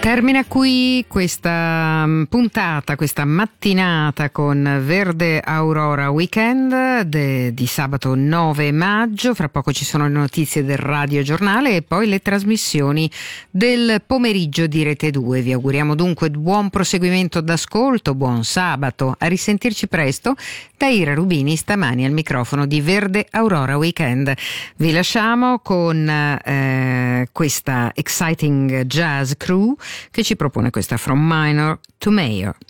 Termina qui questa puntata, questa mattinata con Verde Aurora Weekend di sabato 9 maggio. Fra poco ci sono le notizie del Radio Giornale e poi le trasmissioni del pomeriggio di Rete 2. Vi auguriamo dunque buon proseguimento d'ascolto, buon sabato. A risentirci presto da Ira Rubini, stamani al microfono di Verde Aurora Weekend. Vi lasciamo con questa exciting jazz crew che ci propone questa From Minor to Major.